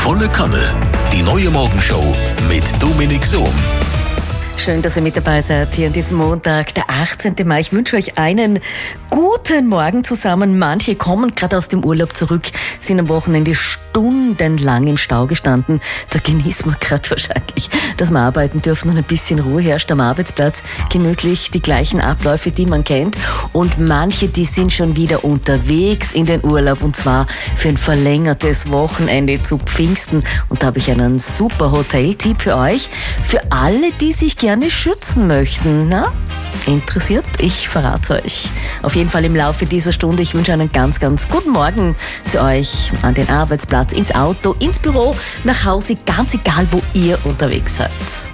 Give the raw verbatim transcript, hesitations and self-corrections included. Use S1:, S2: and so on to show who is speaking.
S1: Volle Kanne. Die neue Morgenshow mit Dominik Sohm.
S2: Schön, dass ihr mit dabei seid hier an diesem Montag, der achtzehnten Mai. Ich wünsche euch einen guten Morgen zusammen. Manche kommen gerade aus dem Urlaub zurück, sind am Wochenende stundenlang im Stau gestanden. Da genießen wir gerade wahrscheinlich, dass wir arbeiten dürfen und ein bisschen Ruhe herrscht am Arbeitsplatz. Gemütlich die gleichen Abläufe, die man kennt. Und manche, die sind schon wieder unterwegs in den Urlaub, und zwar für ein verlängertes Wochenende zu Pfingsten. Und da habe ich einen super Hoteltipp für euch. Für alle, die sich gerne schützen möchten. Na? Interessiert? Ich verrate euch auf jeden Fall im Laufe dieser Stunde. Ich wünsche einen ganz, ganz guten Morgen zu euch an den Arbeitsplatz, ins Auto, ins Büro, nach Hause, ganz egal, wo ihr unterwegs seid.